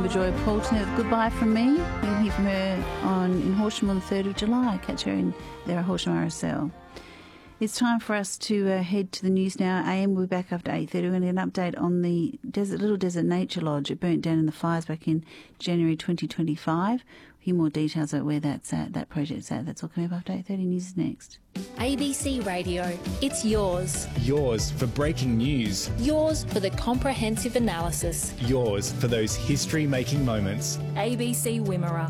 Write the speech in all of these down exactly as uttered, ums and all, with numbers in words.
Joy Poulton with Goodbye From Me. We'll hear from her on in Horsham on the third of July. Catch her in there at Horsham R S L. It's time for us to uh, head to the news now. A M will be back after eight thirty. We're going to get an update on the desert, Little Desert Nature Lodge. It burnt down in the fires back in January twenty twenty-five. A few more details about where that's at, that project's at. That's all coming up after eight thirty. News is next. A B C Radio, it's yours. Yours for breaking news. Yours for the comprehensive analysis. Yours for those history-making moments. A B C Wimmera.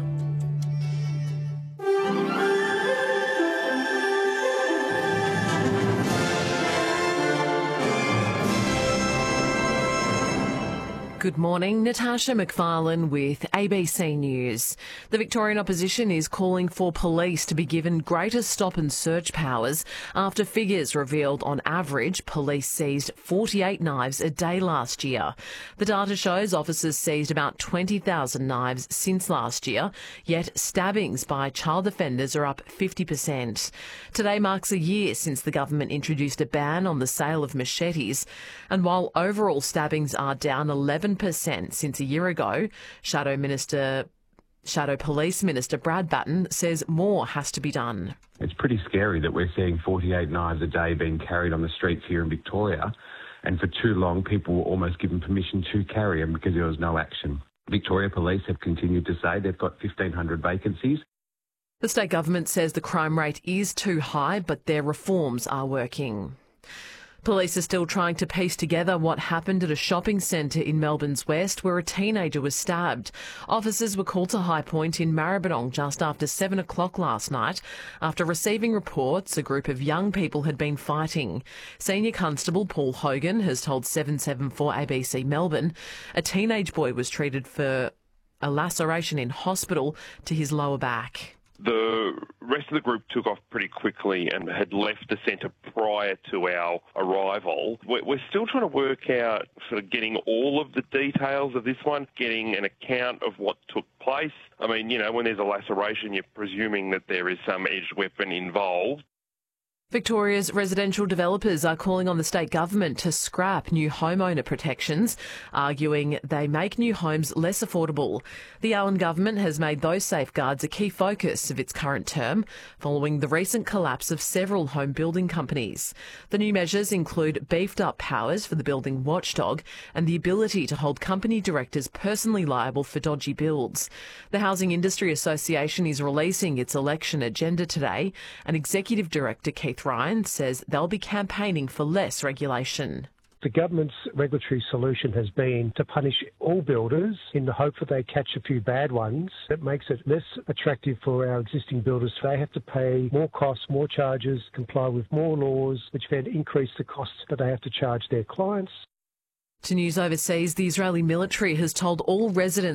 Good morning, Natasha McFarlane with A B C News. The Victorian opposition is calling for police to be given greater stop and search powers after figures revealed on average police seized forty-eight knives a day last year. The data shows officers seized about twenty thousand knives since last year, yet stabbings by child offenders are up fifty percent. Today marks a year since the government introduced a ban on the sale of machetes, and while overall stabbings are down eleven percent since a year ago, Shadow Minister, Shadow Police Minister Brad Batten says more has to be done. It's pretty scary that we're seeing forty-eight knives a day being carried on the streets here in Victoria, and for too long people were almost given permission to carry them because there was no action. Victoria Police have continued to say they've got fifteen hundred vacancies. The state government says the crime rate is too high, but their reforms are working. Police are still trying to piece together what happened at a shopping centre in Melbourne's West where a teenager was stabbed. Officers were called to High Point in Maribyrnong just after seven o'clock last night after receiving reports a group of young people had been fighting. Senior Constable Paul Hogan has told seven seventy-four A B C Melbourne a teenage boy was treated for a laceration in hospital to his lower back. The rest of the group took off pretty quickly and had left the centre prior to our arrival. We're still trying to work out sort of getting all of the details of this one, getting an account of what took place. I mean, you know, when there's a laceration, you're presuming that there is some edged weapon involved. Victoria's residential developers are calling on the state government to scrap new homeowner protections, arguing they make new homes less affordable. The Allen government has made those safeguards a key focus of its current term, following the recent collapse of several home building companies. The new measures include beefed up powers for the building watchdog and the ability to hold company directors personally liable for dodgy builds. The Housing Industry Association is releasing its election agenda today, and Executive Director Keith Ryan says they'll be campaigning for less regulation. The government's regulatory solution has been to punish all builders in the hope that they catch a few bad ones. It makes it less attractive for our existing builders. They have to pay more costs, more charges, comply with more laws, which then increase the costs that they have to charge their clients. To news overseas, the Israeli military has told all residents